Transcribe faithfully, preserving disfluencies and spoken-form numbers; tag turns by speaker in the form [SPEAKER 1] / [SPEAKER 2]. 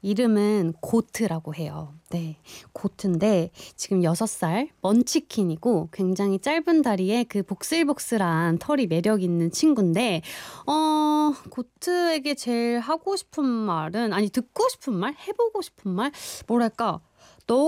[SPEAKER 1] 이름은 고트라고 해요. 네, 고트인데 지금 여섯 살 먼치킨이고 굉장히 짧은 다리에 그 복슬복슬한 털이 매력 있는 친구인데 어 고트에게 제일 하고 싶은 말은 아니 듣고 싶은 말? 해 보고 싶은 말? 뭐랄까? 너